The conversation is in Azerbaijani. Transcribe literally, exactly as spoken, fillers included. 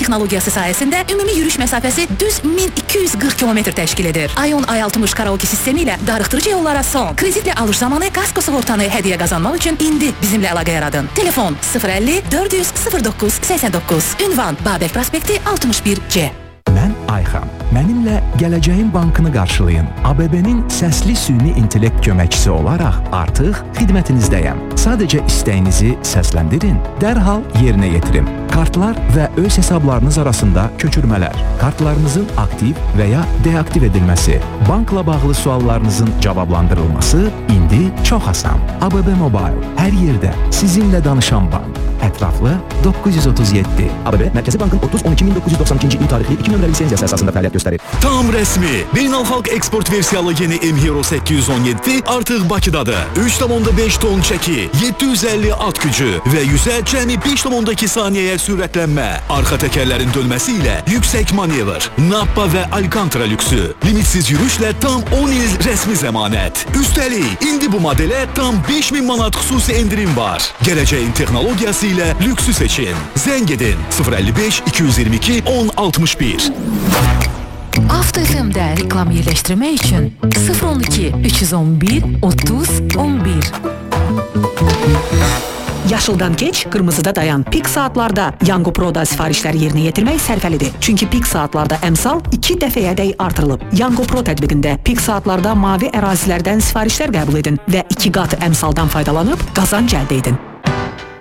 texnologiyası sayəsində ümumi yürüyüş məsafəsi düz min iki yüz qırx kilometr təşkil edir. Ion i altmış karaoke sistemi ilə darıxdırıcı yollara son. Kreditlə alış zamanı kasko sığortanı hədiyyə qazanmaq üçün indi bizimlə əlaqə yaradın. Telefon sıfır əlli dörd yüz sıfır doqquz səksən doqquz. Ünvan Babək prospekti altmış bir C. Mən Ayxan. Mənimlə Gələcəyin Bankını qarşılayın. A B B-nin səsli süni intellekt köməkçisi olaraq artıq xidmətinizdəyəm. Sadəcə istəyinizi səsləndirin, dərhal yerinə yetirin. Kartlar və öz hesablarınız arasında köçürmələr, kartlarınızın aktiv və ya deaktiv edilməsi, bankla bağlı suallarınızın cavablandırılması indi çox asan. A B B Mobile hər yerdə sizinlə danışan bank. Ətraflı doqquz yüz otuz yeddi. A B B Mərkəzi Bankın otuz on iki min doqquz yüz doxsan ikinci il tarixli iki nömrəli lisenziyası əsasında fəaliyyət göstərir. Tam rəsmi. Beynəlxalq eksport versiyalı yeni M Hero səkkiz yüz on yeddi artıq Bakıdadır. üç nöqtə beş ton çəki, yeddi yüz əlli at gücü və yüzə cəmi beş nöqtə iki saniyəyə sürətlənmə. Arxa təkərlərin dönməsi ilə yüksək manevr, Nappa və Alcantara lüksü. Limitsiz yürüşlə tam on il rəsmi zəmanət. Üstəlik, indi bu modelə tam beş min manat xüsusi endirim var. Gələcəyin texnologiyası ilə lüksü seçin. Zəng edin sıfır əlli beş iki yüz iyirmi iki on altmış bir. Avto F M-də reklam yerləşdirmək üçün sıfır on iki üç yüz on bir otuz on bir. Yaşıldan geç, qırmızıda dayan. Pik saatlarda Yango Pro'da sifarişləri yerinə yetirmək sərfəlidir. Çünki pik saatlarda əmsal iki dəfəyədək artırılıb. Yango Pro tətbiqində pik saatlarda mavi ərazilərdən sifarişlər qəbul edin və iki qat əmsaldan faydalanıb qazanc əldə edin.